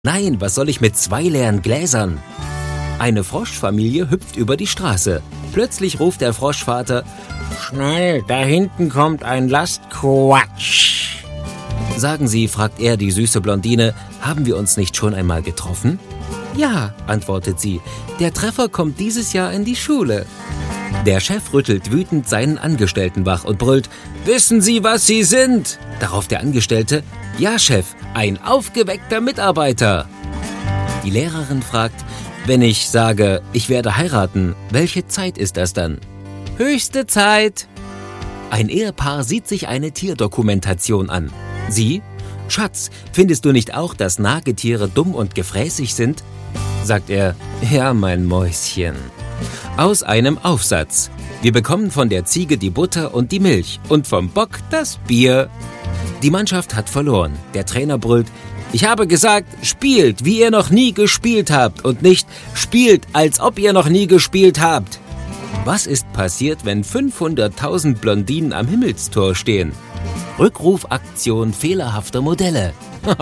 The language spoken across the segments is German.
Nein, was soll ich mit 2 leeren Gläsern? Eine Froschfamilie hüpft über die Straße. Plötzlich ruft der Froschvater: Schnell, da hinten kommt ein Lastquatsch. Sagen Sie, fragt er die süße Blondine, haben wir uns nicht schon einmal getroffen? Ja, antwortet sie, der Treffer kommt dieses Jahr in die Schule. Der Chef rüttelt wütend seinen Angestellten wach und brüllt: Wissen Sie, was Sie sind? Darauf der Angestellte: Ja, Chef, ein aufgeweckter Mitarbeiter. Die Lehrerin fragt: Wenn ich sage, ich werde heiraten, welche Zeit ist das dann? Höchste Zeit. Ein Ehepaar sieht sich eine Tierdokumentation an. Sie: Schatz, findest du nicht auch, dass Nagetiere dumm und gefräßig sind? Sagt er: Ja, mein Mäuschen. Aus einem Aufsatz: Wir bekommen von der Ziege die Butter und die Milch und vom Bock das Bier. Die Mannschaft hat verloren. Der Trainer brüllt: Ich habe gesagt, spielt, wie ihr noch nie gespielt habt und nicht spielt, als ob ihr noch nie gespielt habt. Was ist passiert, wenn 500.000 Blondinen am Himmelstor stehen? Rückrufaktion fehlerhafter Modelle.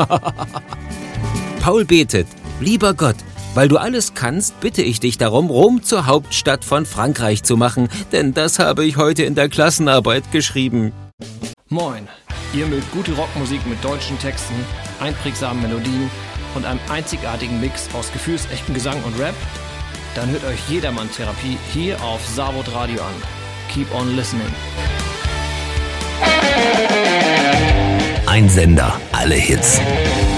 Paul betet: Lieber Gott, weil du alles kannst, bitte ich dich darum, Rom zur Hauptstadt von Frankreich zu machen, denn das habe ich heute in der Klassenarbeit geschrieben. Moin, ihr mögt gute Rockmusik mit deutschen Texten, einprägsamen Melodien und einem einzigartigen Mix aus gefühlsechten Gesang und Rap? Dann hört euch Jedermann-Therapie hier auf Savod Radio an. Keep on listening. Ein Sender, alle Hits.